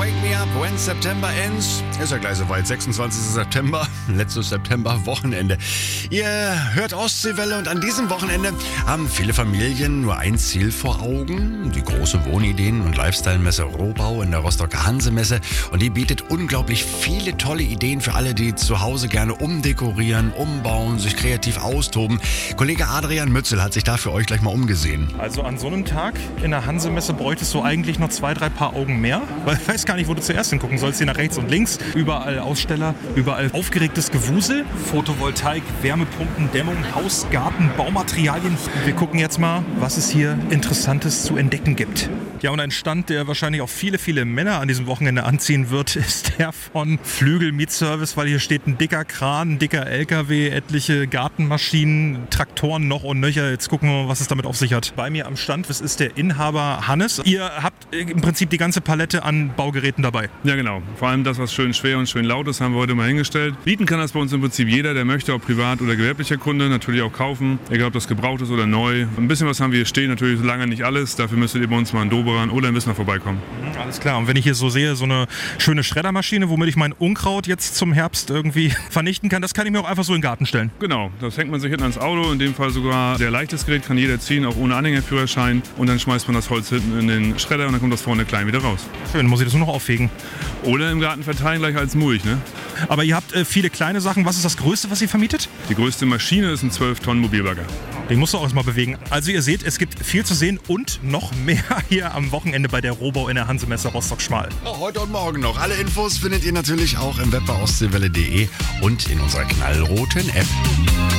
Wake Me Up When September Ends. Ist ja gleich soweit, 26. September, letztes September-Wochenende. Ihr hört Ostseewelle und an diesem Wochenende haben viele Familien nur ein Ziel vor Augen. Die große Wohnideen- und Lifestyle-Messe Rohbau in der Rostocker Hansemesse. Und die bietet unglaublich viele tolle Ideen für alle, die zu Hause gerne umdekorieren, umbauen, sich kreativ austoben. Kollege Adrian Mützel hat sich da für euch gleich mal umgesehen. Also an so einem Tag in der Hansemesse bräuchtest du eigentlich noch 2-3 Paar Augen mehr. Weil ich weiß gar nicht, wo du zuerst hingucken sollst. Hier nach rechts und links. Überall Aussteller, überall aufgeregtes Gewusel. Photovoltaik, Wärmepumpen, Dämmung, Haus, Garten, Baumaterialien. Wir gucken jetzt mal, was es hier Interessantes zu entdecken gibt. Ja, und ein Stand, der wahrscheinlich auch viele, viele Männer an diesem Wochenende anziehen wird, ist der von Flügel Mietservice, weil hier steht ein dicker Kran, ein dicker LKW, etliche Gartenmaschinen, Traktoren noch und nöcher. Jetzt gucken wir mal, was es damit auf sich hat. Bei mir am Stand, das ist der Inhaber Hannes. Ihr habt im Prinzip die ganze Palette an Baugeräten dabei. Ja, genau. Vor allem das, was schön schwer und schön laut ist, haben wir heute mal hingestellt. Bieten kann das bei uns im Prinzip jeder, der möchte, ob privat oder gewerblicher Kunde, natürlich auch kaufen, egal ob das gebraucht ist oder neu. Ein bisschen was haben wir hier stehen, natürlich so lange nicht alles. Dafür müsstet ihr bei uns mal in Doberan oder in Wismar vorbeikommen. Alles klar. Und wenn ich hier so sehe, so eine schöne Schreddermaschine, womit ich mein Unkraut jetzt zum Herbst irgendwie vernichten kann, das kann ich mir auch einfach so in den Garten stellen. Genau, das hängt man sich hinten ans Auto. In dem Fall sogar sehr leichtes Gerät, kann jeder ziehen, auch ohne Anhängerführerschein. Und dann schmeißt man das Holz hinten in den Schredder und dann kommt das vorne klein wieder raus. Schön, muss ich das nur noch auffegen. Oder im Garten verteilen, gleich als Mulch, ne? Aber ihr habt viele kleine Sachen. Was ist das Größte, was ihr vermietet? Die größte Maschine ist ein 12-Tonnen-Mobilbagger. Den musst du auch erstmal bewegen. Also ihr seht, es gibt viel zu sehen und noch mehr hier am Wochenende bei der Rohbau in der Hansemesse Rostock-Schmal. Heute und morgen noch. Alle Infos findet ihr natürlich auch im Web bei ostseewelle.de und in unserer knallroten App.